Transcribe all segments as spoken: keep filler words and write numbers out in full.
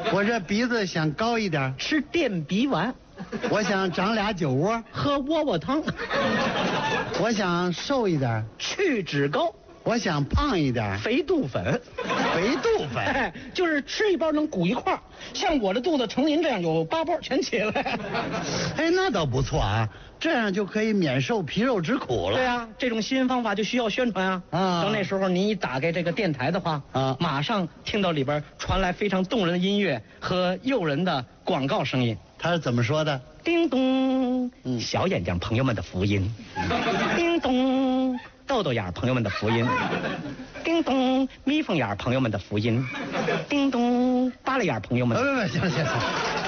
我这鼻子想高一点， 吃电鼻丸。 我想长俩酒窝， 喝窝窝汤。 我想瘦一点， 去脂膏。 我想胖一点， 肥肚粉。 肥肚粉， 哎，就是吃一包能鼓一块儿，像我的肚子成您这样有八包全起来。 哎，那倒不错啊，这样就可以免受皮肉之苦了。 对啊，这种新方法就需要宣传啊。啊，等那时候您一打开这个电台的话，啊，马上听到里边传来非常动人的音乐和诱人的广告声音。 他是怎么说的？ 叮咚，嗯，小眼睛朋友们的福音。叮咚，豆豆眼朋友们的福音。叮咚，眯缝眼朋友们的福音。叮咚，耷拉眼朋友们的。 不不不，行行行。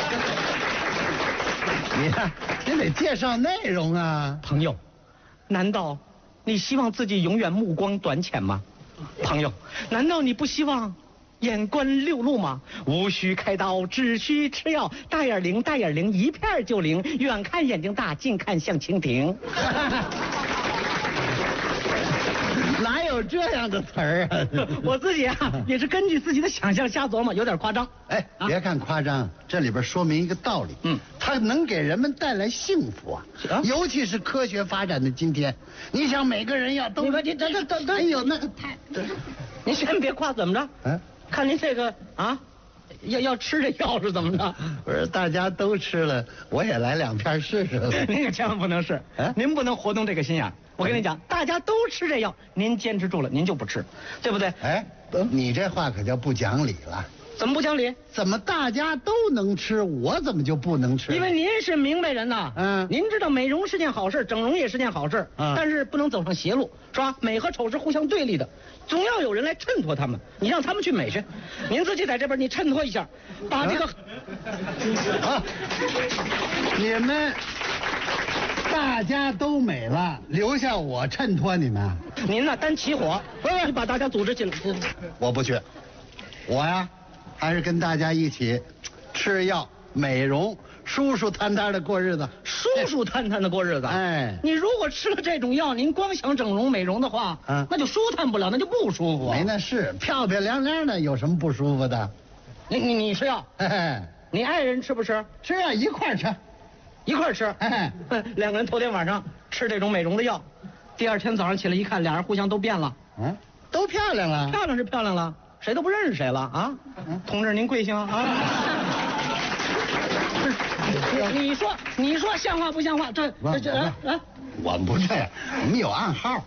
你呀，你得介绍内容啊。 朋友，难道你希望自己永远目光短浅吗？朋友，难道你不希望眼观六路吗？无需开刀，只需吃药。大眼灵，大眼灵，一片就灵。远看眼睛大，近看像蜻蜓。 哪有这样的词儿啊？ 我自己啊，也是根据自己的想象瞎琢磨，有点夸张。 哎，别看夸张，这里边说明一个道理。嗯，它能给人们带来幸福啊，啊尤其是科学发展的今天，你想每个人要都， 你你这这这， 哎呦，那个太， 您先别夸，怎么着？嗯，看您这个啊。要要吃这药是怎么着？ 不是大家都吃了，我也来两片试试了。 您可千万不能试，啊、您不能活动这个心眼。我跟你讲，大家都吃这药，您坚持住了，您就不吃，对不对？ 哎，你这话可叫不讲理了。 怎么不讲理？ 怎么大家都能吃，我怎么就不能吃？ 因为您是明白人呐，嗯，您知道美容是件好事，整容也是件好事，嗯，但是不能走上邪路，是吧？美和丑是互相对立的，总要有人来衬托他们，你让他们去美去，您自己在这边你衬托一下，把这个， 啊，你们大家都美了，留下我衬托你们。 您呢单起火，不是你把大家组织起来， 我不去，我呀。还是跟大家一起吃药、美容、舒舒坦坦的过日子， 舒舒坦坦的过日子。哎，你如果吃了这种药，您光想整容美容的话，嗯，那就舒坦不了，那就不舒服。 没那事，漂漂亮亮的，有什么不舒服的？ 你你你吃药？嘿嘿，你爱人吃不吃？ 吃啊，一块吃， 一块吃。哎，两个人头天晚上吃这种美容的药，第二天早上起来一看，俩人互相都变了。嗯， 都漂亮了。 漂亮是漂亮了。谁都不认识谁了啊！嗯、同志您贵姓啊？你你说你说像话不像话？这这这啊！ 我们不这样，我们有暗号。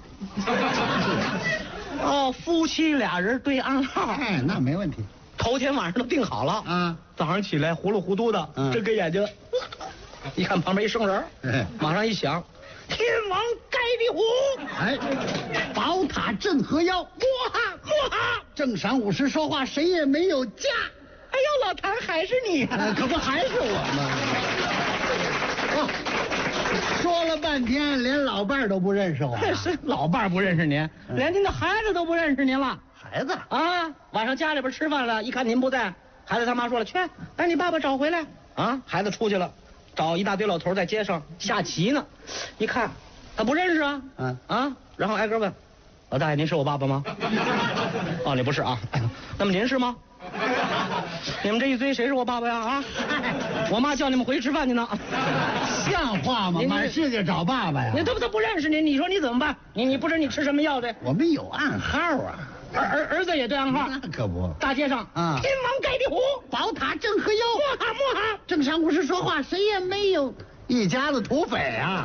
哦，夫妻俩人对暗号， 哎，那没问题。 头天晚上都定好了啊，早上起来糊里糊涂的，嗯、睁开眼睛，一看旁边一生人，嗯、马上一想。天王盖地虎， 哎，宝塔镇河妖， 摸哈摸哈， 正晌午时说话谁也没有驾。 哎呦，老谭还是你、啊呃，可不还是我吗？啊，说了半天，连老伴儿都不认识我、啊。 是老伴儿不认识您，嗯、连您的孩子都不认识您了。 孩子啊，晚上家里边吃饭了，一看您不在，孩子他妈说了，去把你爸爸找回来啊。孩子出去了。找一大堆老头在街上下棋呢，一看他不认识啊，嗯啊，然后挨个问，老大爷您是我爸爸吗？哦，你不是啊，那么您是吗？你们这一堆谁是我爸爸呀？啊，我妈叫你们回去吃饭去呢。 像话吗？满世界找爸爸呀！ 你他不他不认识你，你说你怎么办？你你不知你吃什么药的？ 我们有暗号啊。 儿儿儿子也对暗号， 那可不。 大街上啊，天王盖地虎， 宝塔镇河妖， 摸哈摸哈， 正晌午时说话谁也没有，一家子土匪啊！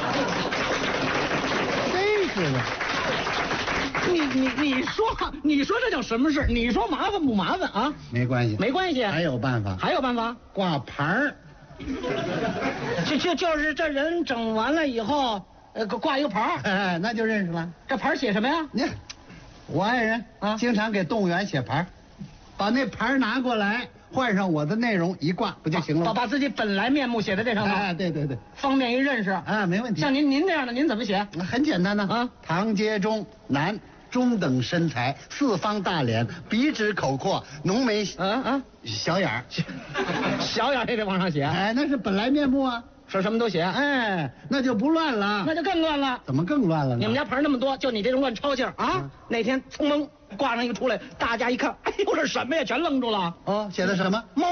真是的。 你你你说你说这叫什么事？你说麻烦不麻烦啊？ 没关系， 没关系， 还有办法， 还有办法， 挂牌儿。 就就就是这人整完了以后，呃，挂一个牌儿， 哎，那就认识了。 这牌写什么呀？ 你。我爱人啊，经常给动物园写牌，把那牌拿过来，换上我的内容一挂，不就行了吗？ 把把自己本来面目写在这上头。 哎，对对对， 方便一认识啊，没问题。 像您您这样的，您怎么写？ 很简单呢啊，唐杰忠，男，中等身材，四方大脸，鼻直口阔，浓眉，嗯嗯，小眼儿， 小眼儿也得往上写。 哎，那是本来面目啊。 说什么都写， 哎，那就不乱了， 那就更乱了。 怎么更乱了呢？ 你们家牌那么多，就你这种乱抄劲儿啊！那天匆忙挂上一个出来，大家一看，哎呦，这什么呀？全愣住了。 哦，写的什么？